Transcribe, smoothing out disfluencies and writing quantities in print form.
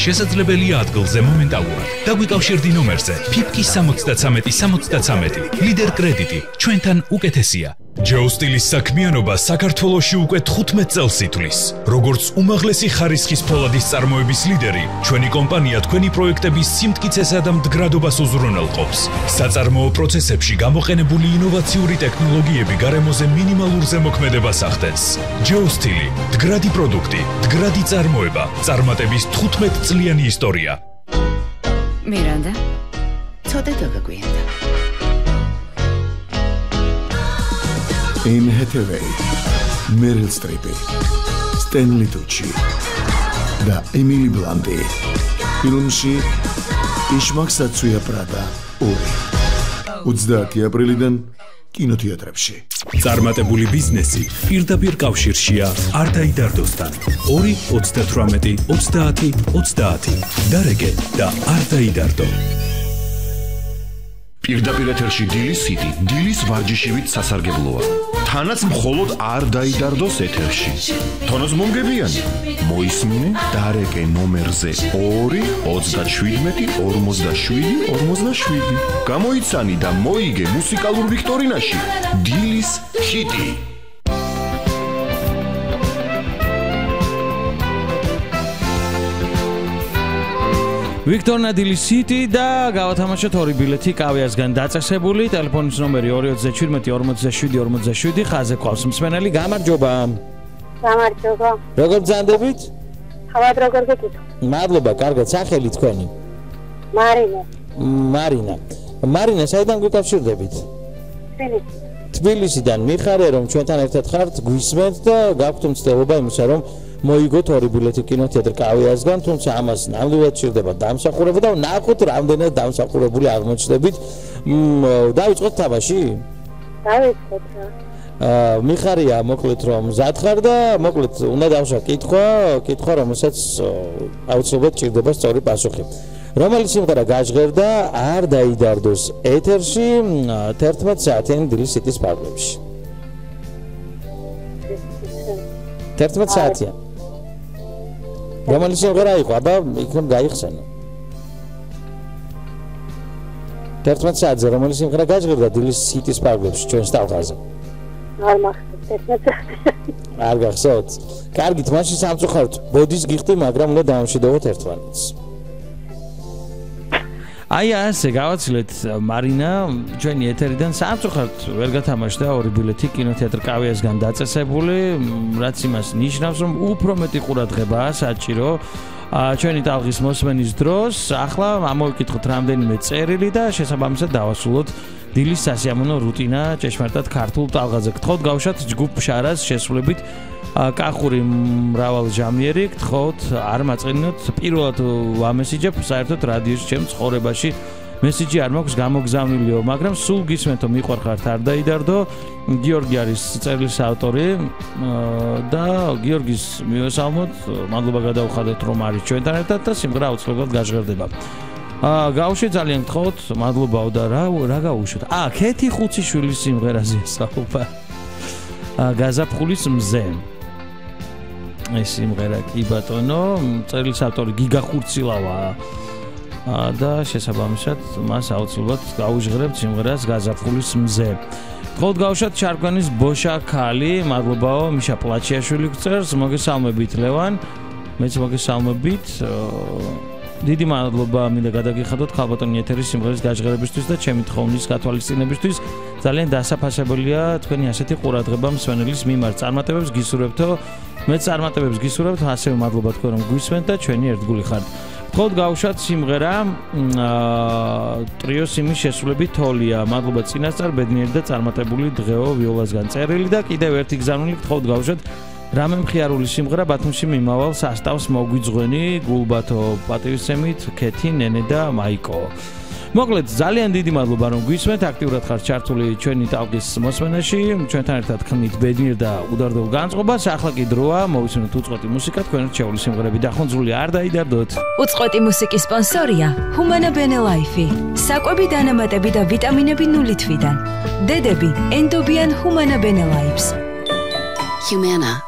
შესაძლებელია ადგილზე მომენტალურად. დაგვიკავშირდი ნომერზე ფიფკის 73 ლიდერ კრედიტი ჩვენთან უკეთესია. ჯეოსტილის საქმიანობა საქართველოში უკვე 15 წელს ითვლის. როგორც უმაღლესი ხარისხის ფოლადის წარმოების ლიდერი, ჩვენი კომპანია თქვენი პროექტების სიმტკიცესა და მდგრადობას უზრუნველყოფს. საწარმოო პროცესებში გამოყენებული ინოვაციური ტექნოლოგიები გარემოზე მინიმალურ ზემოქმედებას ახდენს. ჯეოსტილი, მდგრადი პროდუქტი, მდგრადი წარმოება, წარმატების 15 წლიანი ისტორია. მირანდა, ცოტა დაგაგვიანდა. Anne Hathaway, Meryl Streep, Stanley Tucci და Emily Blunt. ფილმში იშმაკსაცუია პრადა 2. 30 აპრილიდან კინოთეატრებში. წარმატებული ბიზნესი პირდაპირ კავშირშია არ დაიდარდოსთან. 2-38-30-30 დარეგე და არ დაიდარდო. პირდაპირ ეთერში დილის ჰიტი, დილის ვარჯიშივით სასარგებლოა. თანაც მხოლოდ არ დაიდარდოს ეთერში. თონოს მომგებიანი. მოისმინე დარეკე ნომერზე 2-37-47-47. გამოიცანი და მოიგე მუსიკალურ ვიქტორინაში დილის ჰიტი. ვიქტორნა დილის ჰიტი და გავათამაშოთ 2 ბილეთი კავიასგან დაწესებული. ტელეფონის ნომერი 237-47-47. ხაზზე ყავს მსმენელი. გამარჯობა. გამარჯობა. როგორ ბრძანდებით? თავად როგორ გეკითხო? მადლობა, კარგად. სახელი თქვენი? მარინა, საიდან გიკავშირდებით? თბილისიდან. მიხარე რომ ჩვენთან ერთად ხართ, გვისმენთ და გაქვთ მცდელობა იმისა რომ მოიგოთ 2 ბილეთი კინოთეატრ კავიასგან, თუმცა ამას ნამდვილად სჭირდება დამსახურება და ნახოთ რამდენად დამსახურებული აღმოჩნდებით. დავიწყოთ თამაში? დავიწყოთ. მიხარია, მოკლედ რომ მზად ხარ და მოკლედ უნდა დავშვა კითხვა, რომელსაც აუცილებლად სჭირდება სწორი პასუხი. რომელი სიმღერა გაჟღერდა არ დაიდარდოს ეთერში 11 საათიან დილის ჰიტის ფარგლებში? 11 საათიან. რომელი სიმღერა იყო? აბა იქნებ გაიხსენო. 11 საათზე რომელი სიმღერა გაჟღერდა დილის ჰიტის ფარგლებში ჩვენს ტალღაზე? არ მახსოვს 11 საათი. არ გახსოვთ? კარგით, მაშინ სამწუხაროდ ბოდის გიხდი, მაგრამ უნდა დავამშვიდობოთ ერთმანეთს. აი ასე გავაცილეთ მარინა ჩვენი ეთერიდან სამწუხაროდ ვერ გათამაშდა 2 ბილეთი კინოთეატრ კავიასგან დაწესებული, რაც იმას ნიშნავს რომ უფრო მეტი ყურადღებაა საჭირო ჩვენი ტალღის მოსმენის დროს. ახლა ამოვიკითხოთ რამდენიმე წერილი და შესაბამისად დავასრულოთ დილის სასიამოვნო რუტინა ჭეშმარიტად ქართულ ტალღაზე. გთხოვთ გავუშვათ ჯგუფ შარას შესრულებით კახური მრავალჟამიერი, გთხოვთ არ მაწყინოთ. პირველად ვამესიჯებ საერთოდ რადიოში ჩემ ცხოვრებაში მესიჯი არ მაქვს გამოგზავნილიო, მაგრამ სულ გისმენთ რომ მიყვარხართ არ დაიდარდო. გიორგი არის წერილის ავტორი და გიორგის მივესალმოთ, მადლობა გადავხადოთ რომ არის ჩვენთან ერთად და სიმღერა აუცილებლად გაჟღერდება. გავუშვით ძალიან გთხოვთ, მადლობაო და რა გავუშვით? ქეთი ხუციშვილის სიმღერაზე საუბარ. გაზაფხულის მზე. ეს სიმღერა კი ბატონო, წერილის ავტორი გიგა ხურცილავა და შესაბამისად მას აუცილებლად გავუჟღერებთ სიმღერას გაზაფხულის მზე. გთხოვთ გავუშვათ ჩარკვანის ბოშა ქალი, მადლობაო მიშა პლაჩიაშვილი გწერს, მოგესალმებით ლევან, მეც მოგესალმებით. დიდი მადლობა მინდა გადაგიხადოთ ხალბატონი ეთერის სიმღერის გაჟღერებისთვის და ჩემი თხოვნის გათვალისწინებისთვის. ძალიან დასაფასებელია თქვენი ასეთი ყურადღება მსმენელის მიმართ. წარმატებებს გისურვებთო, მეც წარმატებებს გისურვებთ, ასევე მადლობა თქვენ რომ გვისმენთ და ჩვენი ერთგული ხართ. გთხოვთ გავუშვათ სიმღერა ტრიოს იმის შესრულებით თოლია. მადლობა წინასწარ ბედნიერი და წარმატებული დღეო ვიოლასგან წერილი და კიდევ ერთი გზავნილი გთხოვთ გავუშვათ რამე მხიარული სიმღერა ბათუმში მიმავალ სასტავს მოგვიძღვენი გულბათო პატივისცემით ქეთი ნენე და მაიკო. მოკლედ ძალიან დიდი მადლობა რომ გვისმენთ, აქტიურად ხართ ჩართული ჩვენი ტალღის მოსმენაში, ჩვენთან ერთად ხმით ბედნიერ და უდარდო განწყობას. ახლა კი დროა მოვისმინოთ უწყვეტი მუსიკა, თქვენ რჩეული სიმღერები დახონძრული არ დაიდარდოთ. უწყვეტი მუსიკის სპონსორია Humana Bene Life. საკვები დანამატები და ვიტამინები 0 თვიდან. დედები ენდობიან Humana Bene Lives. Humana